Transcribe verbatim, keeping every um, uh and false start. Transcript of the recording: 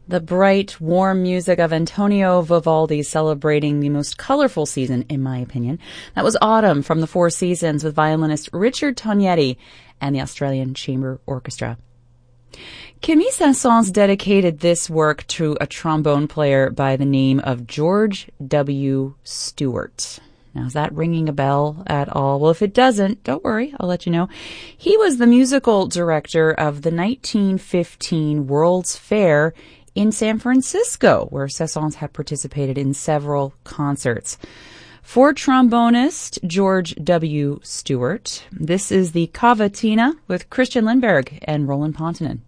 The bright, warm music of Antonio Vivaldi celebrating the most colorful season, in my opinion. That was Autumn from the Four Seasons with violinist Richard Tognetti and the Australian Chamber Orchestra. Camille Saint-Saëns dedicated this work to a trombone player by the name of George W. Stewart. Now, is that ringing a bell at all? Well, if it doesn't, don't worry, I'll let you know. He was the musical director of the nineteen fifteen World's Fair in San Francisco, where Saint-Saëns had participated in several concerts. For trombonist George W. Stewart, this is the Cavatina with Christian Lindberg and Roland Pontonen.